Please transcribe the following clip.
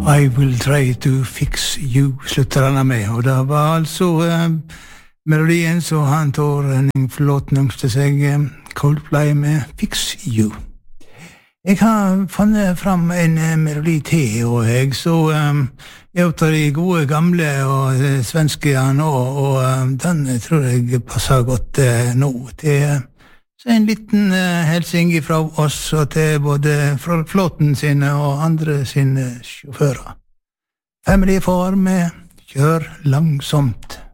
I will try to fix you, slutter han med. Og det var altså melodien så han tar en flott nungste seg Coldplay med Fix You. Jeg har funnet fram en melodi til, og jeg så jeg tar de gode gamle og svenske nå, og den tror jeg passer godt nå til så en liten helsing fra oss og til både flåten sine og andre sine sjåfører. Family Far med Kjør langsomt.